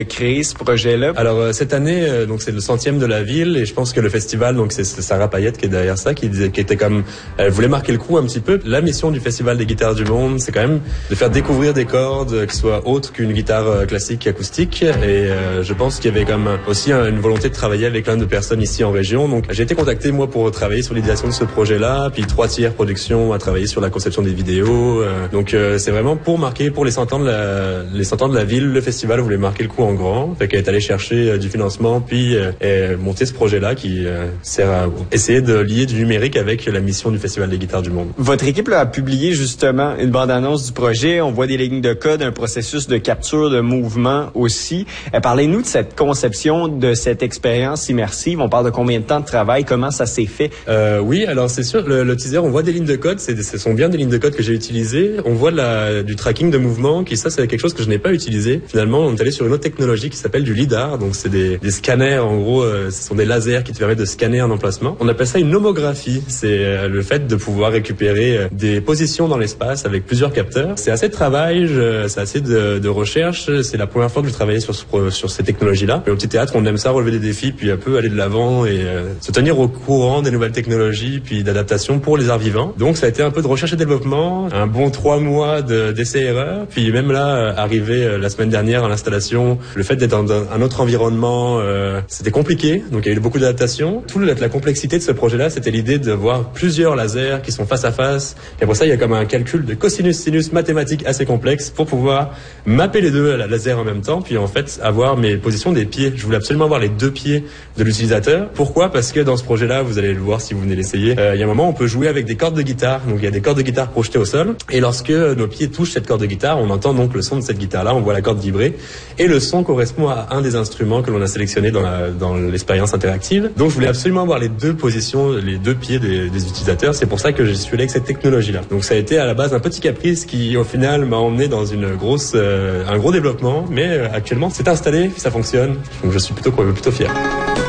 créer ce projet-là? Alors cette année, donc c'est le 100e de la ville et je pense que le festival, donc c'est Sarah Payette qui est derrière ça, qui était comme, elle voulait marquer le coup un petit peu. La mission du Festival des guitares du monde, c'est quand même de faire découvrir des cordes qui soient autres qu'une guitare classique acoustique. Et je pense qu'il y avait comme aussi une volonté de travailler avec plein de personnes ici en région. Donc j'ai été contacté moi pour travailler sur l'idéation de ce projet-là, puis 3 tiers production à travailler sur la conception des vidéos. Donc c'est vraiment pour marquer pour les 100 ans de la ville, le festival voulait marquer le coup en grand, fait qu'elle est allée chercher du financement puis monter ce projet-là qui sert à essayer de lier du numérique avec la mission du Festival des guitares du monde. Votre équipe là, a publié justement une bande-annonce du projet. On voit des lignes de code, un processus de capture de mouvement aussi. Parlez-nous de cette conception, de cette expérience immersive. On parle de combien de temps de travail, comment ça s'est fait? Oui, alors c'est sûr, le teaser, on voit des lignes de code, ce sont bien des lignes de code que j'ai utilisées. On voit du tracking de mouvement, ça c'est quelque chose que je n'ai pas utilisé. Finalement, on est allé sur une autre technologie qui s'appelle du LIDAR, donc c'est des scanners, en gros, ce sont des lasers qui te permettent de scanner un emplacement. On appelle ça une homographie, c'est le fait de pouvoir récupérer des positions dans l'espace avec plusieurs capteurs. C'est assez de travail, c'est assez de recherche, c'est la première fois que je travaillais sur ces technologies-là. Mais au petit théâtre, on aime ça, relever des défis, puis un peu aller de l'avant et se tenir au courant des nouvelles technologies, puis d'adaptation pour les arts vivants. Donc ça a été un peu de recherche et développement, un bon 3 mois d'essais-erreurs, puis même là, arrivé la semaine dernière à l'installation, le fait d'être dans un autre environnement, c'était compliqué, donc il y a eu beaucoup d'adaptation. Toute la complexité de ce projet-là, c'était l'idée de voir plusieurs lasers qui sont face à face, et pour ça, il y a comme un calcul de cosinus-sinus mathématique assez complexe pour pouvoir mapper les deux lasers en même temps, puis en fait, avoir mes positions des pieds. Je voulais absolument avoir les 2 pieds de l'utilisateur. Pourquoi? Parce que dans ce projet-là, vous allez le voir si vous venez l'essayer, il y a un moment où on peut jouer avec des cordes de guitare, donc il y a des cordes de guitare projetées au sol, et lorsque nos pieds touchent cette corde de guitare, on entend donc le son de cette guitare-là, on voit la corde vibrer, et le son correspond à un des instruments que l'on a sélectionné dans l'expérience interactive. Donc je voulais absolument avoir les 2 positions, les 2 pieds des utilisateurs. C'est pour ça que je suis allé avec cette technologie-là. Donc ça a été à la base un petit caprice qui au final m'a emmené dans un gros développement, mais actuellement c'est installé, ça fonctionne. Donc je suis plutôt fier.